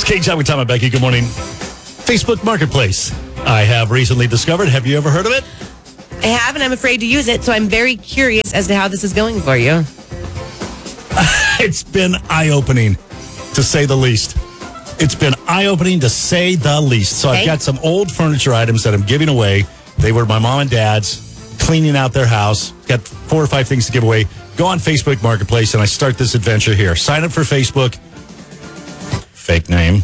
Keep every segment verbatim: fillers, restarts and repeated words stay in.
Kate John with Tom and Becky. Good morning. Facebook Marketplace. I have recently discovered. Have you ever heard of it? I have, and I'm afraid to use it, so I'm very curious as to how this is going for you. It's been eye-opening, to say the least. It's been eye-opening, to say the least. So Okay. I've got some old furniture items that I'm giving away. They were my mom and dad's, cleaning out their house. Got four or five things to give away. Go on Facebook Marketplace, and I start this adventure here. Sign up for Facebook. Fake name.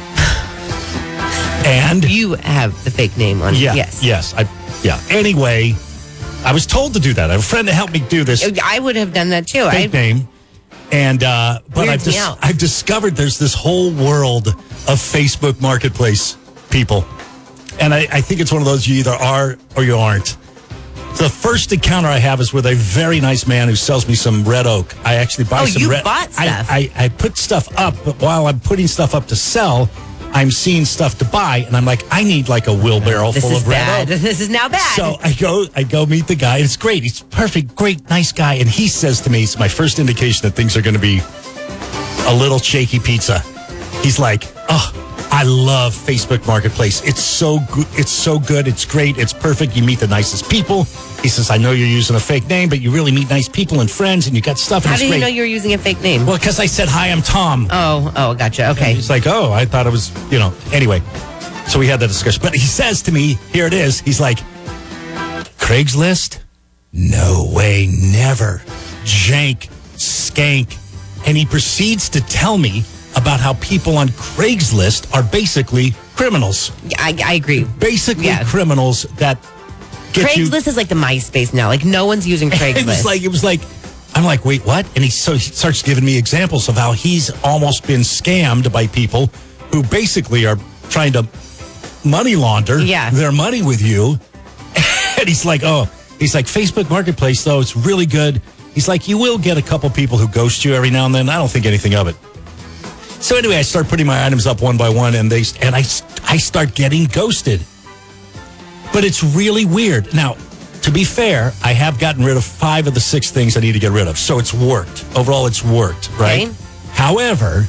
And You have the fake name on it. yeah, Yes. yes, I, yeah. Anyway, I was told to do that. I have a friend to help me do this. I would have done that too. Fake I, name. And, uh, but I've, Weirds me dis- out. I've discovered there's this whole world of Facebook Marketplace people. And I, I think it's one of those you either are or you aren't. The first encounter I have is with a very nice man who sells me some red oak. I actually buy Oh, some you red. bought stuff. I, I, I put stuff up, but while I'm putting stuff up to sell, I'm seeing stuff to buy, and I'm like, I need like a wheelbarrow this full is of red bad. oak. This is now bad. So I go, I go meet the guy. It's great. He's perfect, great, nice guy. And he says to me, it's my first indication that things are going to be a little shaky pizza. He's like, oh, I love Facebook Marketplace. It's so good. It's so good. It's great. It's perfect. You meet the nicest people. He says, I know you're using a fake name, but you really meet nice people and friends, and you got stuff. And How it's did great. you know you were using a fake name? Well, because I said, hi, I'm Tom. Oh, oh, gotcha. Okay. He's like, oh, I thought it was, you know, anyway. So we had that discussion. But he says to me, here it is. He's like, Craigslist? No way, never. Jank, skank. And he proceeds to tell me about how people on Craigslist are basically criminals. I, I agree. Basically Yeah. criminals that get you. Craigslist is like the MySpace now. Like, no one's using Craigslist. It was like, it was like, I'm like, wait, what? And he, so he starts giving me examples of how he's almost been scammed by people who basically are trying to money launder Yeah. their money with you. And he's like, oh, he's like, Facebook Marketplace, though, it's really good. He's like, you will get a couple people who ghost you every now and then. I don't think anything of it. So anyway, I start putting my items up one by one, and they and I, I start getting ghosted. But it's really weird. Now, to be fair, I have gotten rid of five of the six things I need to get rid of. So it's worked. Overall, it's worked, right? Okay. However,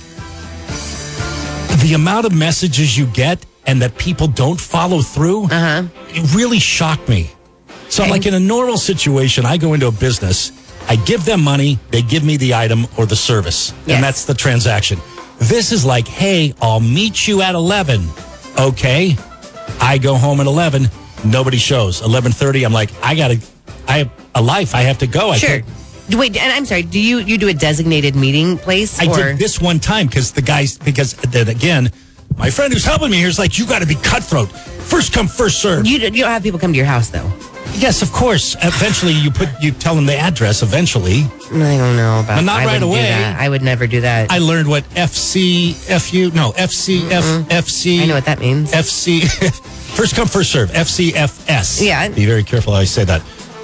the amount of messages you get and that people don't follow through, Uh-huh. it really shocked me. So Okay. like in a normal situation, I go into a business, I give them money, they give me the item or the service. Yes. And that's the transaction. This is like, hey, I'll meet you at eleven. Okay. I go home at eleven. Nobody shows. eleven thirty, I'm like, I got to, I have a life. I have to go. I Sure. can't- Wait, and I'm sorry. Do you you do a designated meeting place? I or? did this one time because the guys, because then again, my friend who's helping me here is like, you got to be cutthroat. First come, first serve. You, you don't have people come to your house, though. Yes, of course. Eventually, you put you tell them the address. Eventually, I don't know about But not I right wouldn't do away. that. I would never do that. I learned what F C F U no F C F F C. I know what that means. F C first come, first serve. F C F S. Yeah. Be very careful how I say that.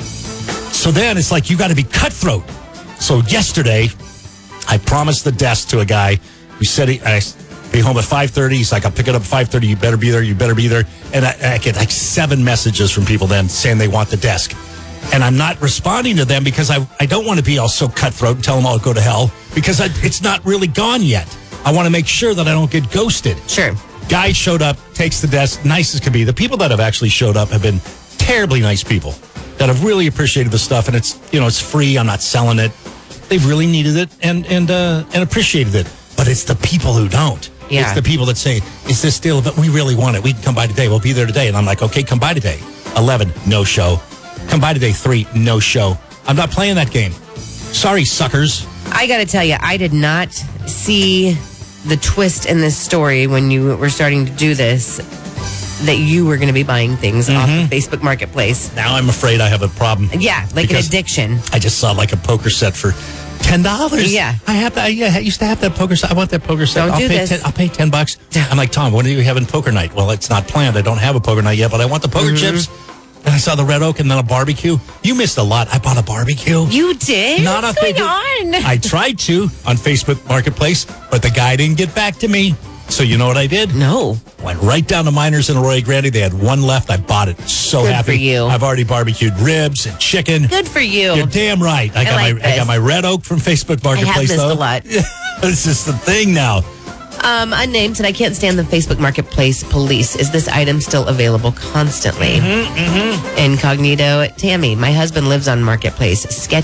So then it's like you got to be cutthroat. So yesterday, I promised the desk to a guy who said he, I be home at five thirty. He's like, I'll pick it up at five thirty. You better be there. You better be there. And I, I get like seven messages from people then saying they want the desk. And I'm not responding to them because I, I don't want to be all so cutthroat and tell them I'll go to hell because I, it's not really gone yet. I want to make sure that I don't get ghosted. Sure. Guy showed up, takes the desk, nice as could be. The people that have actually showed up have been terribly nice people that have really appreciated the stuff. And it's, you know, it's free. I'm not selling it. They've really needed it and and uh, and appreciated it. But it's the people who don't. Yeah. It's the people that say, is this still, but we really want it. We can come by today. We'll be there today. And I'm like, okay, come by today. eleven, no show. Come by today, three, no show. I'm not playing that game. Sorry, suckers. I got to tell you, I did not see the twist in this story when you were starting to do this, that you were going to be buying things off Mm-hmm. the Facebook Marketplace. Now I'm afraid I have a problem. Yeah, like Because an addiction. I just saw like a poker set for ten dollars. Yeah. I have. I, yeah, I used to have that poker set. I want that poker set. Don't I'll do pay this. ten, I'll pay ten bucks. I'm like, Tom, when are you having poker night? Well, it's not planned. I don't have a poker night yet, but I want the poker Mm-hmm. chips. And I saw the red oak and then a barbecue. You missed a lot. I bought a barbecue. You did? Not What's a going big- on? I tried to on Facebook Marketplace, but the guy didn't get back to me. So you know what I did? No. Went right down to Miners in Arroyo Grande. They had one left. I bought it. So Good happy. for you. I've already barbecued ribs and chicken. Good for you. You're damn right. I got like my I this. got my red oak from Facebook I Marketplace. have this though. a lot. This is the thing now. Um, unnamed said, I can't stand the Facebook Marketplace police. Is this item still available constantly? Mm-hmm, mm-hmm. Incognito, Tammy, my husband lives on Marketplace. Sketch